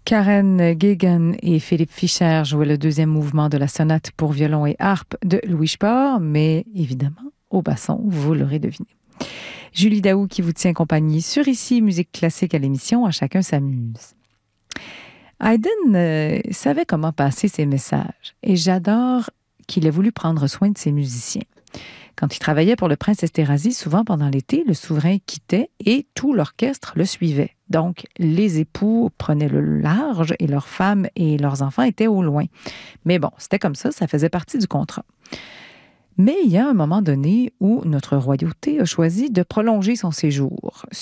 Karen Guéguen et Philippe Fischer jouaient le deuxième mouvement de la sonate pour violon et harpe de Louis Spohr, mais évidemment au basson, vous l'aurez deviné. Julie Daou qui vous tient compagnie sur Ici Musique classique à l'émission À chacun s'amuse. Haydn savait comment passer ses messages et j'adore qu'il ait voulu prendre soin de ses musiciens. Quand il travaillait pour le prince Esterhazy, souvent pendant l'été, le souverain quittait et tout l'orchestre le suivait. Donc, les époux prenaient le large et leurs femmes et leurs enfants étaient au loin. Mais bon, c'était comme ça faisait partie du contrat. Mais il y a un moment donné où notre royauté a choisi de prolonger son séjour.